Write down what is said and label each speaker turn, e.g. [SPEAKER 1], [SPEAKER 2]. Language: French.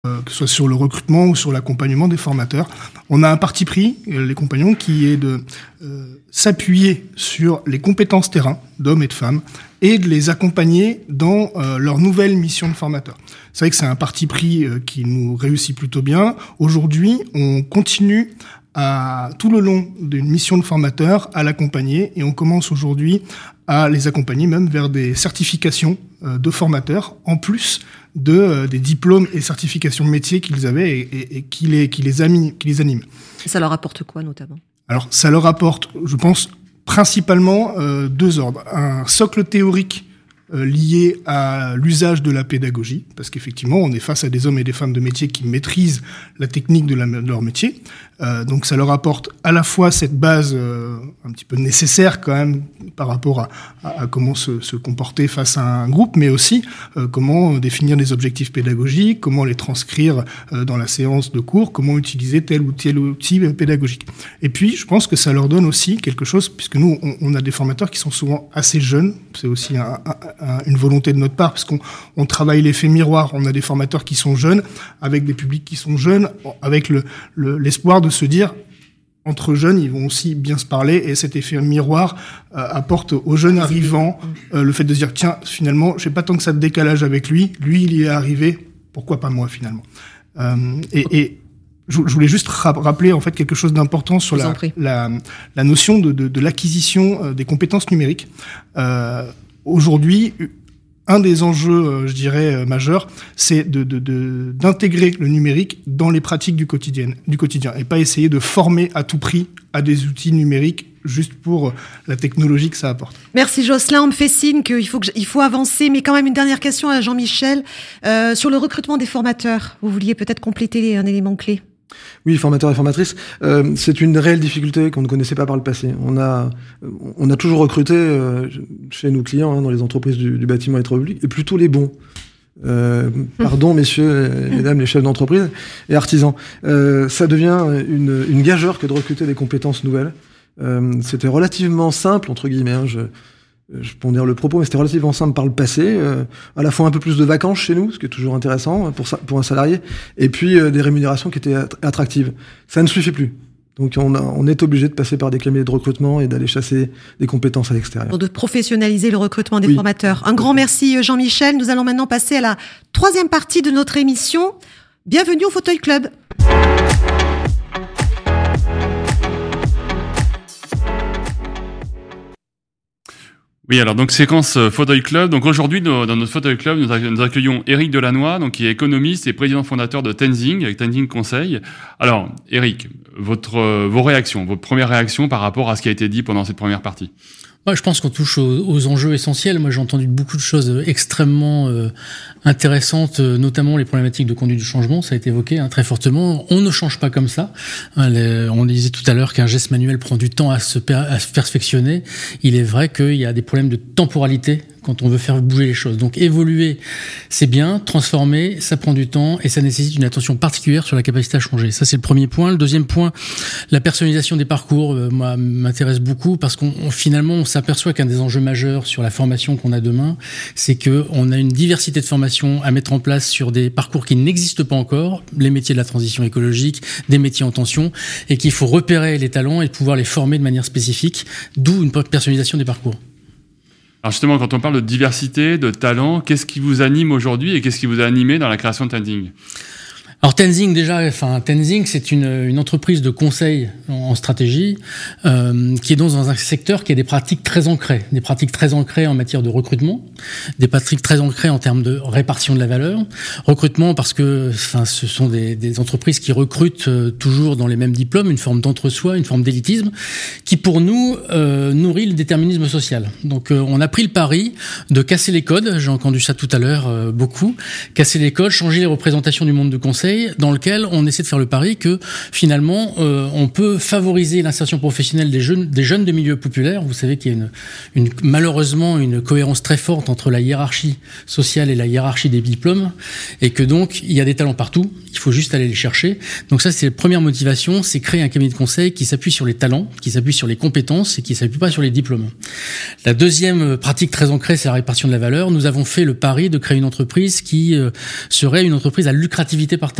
[SPEAKER 1] que ce soit sur le recrutement ou sur l'accompagnement des formateurs. On a un parti pris, les compagnons, qui est de s'appuyer sur les compétences terrain d'hommes et de femmes et de les accompagner dans leur nouvelle mission de formateur. C'est vrai que c'est un parti pris qui nous réussit plutôt bien. Aujourd'hui, on continue tout le long d'une mission de formateur à l'accompagner et on commence aujourd'hui à les accompagner même vers des certifications de formateurs en plus des diplômes et certifications métiers qu'ils avaient et qui les animent.
[SPEAKER 2] Ça leur apporte quoi notamment ?
[SPEAKER 1] Alors ça leur apporte, je pense, principalement deux ordres. Un socle théorique lié à l'usage de la pédagogie, parce qu'effectivement, on est face à des hommes et des femmes de métier qui maîtrisent la technique de leur métier. Donc ça leur apporte à la fois cette base un petit peu nécessaire quand même par rapport à comment se comporter face à un groupe, mais aussi comment définir des objectifs pédagogiques, comment les transcrire dans la séance de cours, comment utiliser tel ou tel outil pédagogique. Et puis, je pense que ça leur donne aussi quelque chose, puisque nous, on a des formateurs qui sont souvent assez jeunes, c'est aussi une volonté de notre part, parce qu'on travaille l'effet miroir. On a des formateurs qui sont jeunes, avec des publics qui sont jeunes, avec l'espoir de se dire, entre jeunes, ils vont aussi bien se parler, et cet effet miroir apporte aux jeunes arrivants le fait de se dire, tiens, finalement, j'ai pas tant que ça de décalage avec lui, il y est arrivé, pourquoi pas moi, finalement. Et je voulais juste rappeler en fait quelque chose d'important sur la notion de l'acquisition des compétences numériques. Aujourd'hui, un des enjeux, je dirais, majeurs, c'est d'intégrer le numérique dans les pratiques du quotidien, et pas essayer de former à tout prix à des outils numériques juste pour la technologie que ça apporte.
[SPEAKER 2] Merci Jocelyn, on me fait signe qu'il faut avancer, mais quand même une dernière question à Jean-Michel. Sur le recrutement des formateurs, vous vouliez peut-être compléter un élément clé ?
[SPEAKER 3] Oui, formateurs et formatrices, c'est une réelle difficulté qu'on ne connaissait pas par le passé. On a toujours recruté chez nos clients, dans les entreprises du bâtiment et travaux publics, et plutôt les bons. Pardon, messieurs et mesdames les chefs d'entreprise et artisans. Ça devient une gageure que de recruter des compétences nouvelles. C'était relativement simple, entre guillemets, je pondère le propos, mais c'était relativement simple par le passé, à la fois un peu plus de vacances chez nous, ce qui est toujours intéressant pour un salarié, et puis des rémunérations qui étaient attractives. Ça ne suffit plus. Donc on est obligé de passer par des cabinets de recrutement et d'aller chasser des compétences à l'extérieur.
[SPEAKER 2] De professionnaliser le recrutement des formateurs. Un grand merci Jean-Michel. Nous allons maintenant passer à la troisième partie de notre émission. Bienvenue au Fauteuil Club.
[SPEAKER 4] Oui, alors donc séquence Fauteuil Club. Donc aujourd'hui, dans notre Fauteuil Club, nous accueillons Éric Delannoy, donc qui est économiste et président fondateur de Tenzing, avec Tenzing Conseil. Alors, Éric, vos réactions, votre première réaction par rapport à ce qui a été dit pendant cette première partie.
[SPEAKER 5] Moi, je pense qu'on touche aux enjeux essentiels. Moi, j'ai entendu beaucoup de choses extrêmement intéressantes, notamment les problématiques de conduite du changement. Ça a été évoqué très fortement. On ne change pas comme ça. On disait tout à l'heure qu'un geste manuel prend du temps à se perfectionner. Il est vrai qu'il y a des problèmes de temporalité quand on veut faire bouger les choses. Donc évoluer, c'est bien, transformer, ça prend du temps et ça nécessite une attention particulière sur la capacité à changer. Ça, c'est le premier point. Le deuxième point, la personnalisation des parcours, moi, m'intéresse beaucoup parce finalement, on s'aperçoit qu'un des enjeux majeurs sur la formation qu'on a demain, c'est qu'on a une diversité de formations à mettre en place sur des parcours qui n'existent pas encore, les métiers de la transition écologique, des métiers en tension, et qu'il faut repérer les talents et pouvoir les former de manière spécifique, d'où une personnalisation des parcours.
[SPEAKER 4] Alors justement, quand on parle de diversité, de talent, qu'est-ce qui vous anime aujourd'hui et qu'est-ce qui vous a animé dans la création de Tenzing ?
[SPEAKER 5] Alors Tenzing Tenzing, c'est une entreprise de conseil en stratégie qui est dans un secteur qui a des pratiques très ancrées en matière de recrutement, des pratiques très ancrées en termes de répartition de la valeur, recrutement parce que ce sont des entreprises qui recrutent toujours dans les mêmes diplômes, une forme d'entre-soi, une forme d'élitisme qui pour nous nourrit le déterminisme social. Donc on a pris le pari de casser les codes, j'ai entendu ça tout à l'heure beaucoup, casser les codes, changer les représentations du monde du conseil créé dans lequel on essaie de faire le pari que finalement on peut favoriser l'insertion professionnelle des jeunes de milieux populaires. Vous savez qu'il y a malheureusement une cohérence très forte entre la hiérarchie sociale et la hiérarchie des diplômes, et que donc il y a des talents partout, il faut juste aller les chercher. Donc ça, c'est la première motivation, c'est créer un cabinet de conseil qui s'appuie sur les talents, qui s'appuie sur les compétences et qui s'appuie pas sur les diplômes. La deuxième pratique très ancrée, c'est la répartition de la valeur. Nous avons fait le pari de créer une entreprise qui serait une entreprise à lucrativité partagée.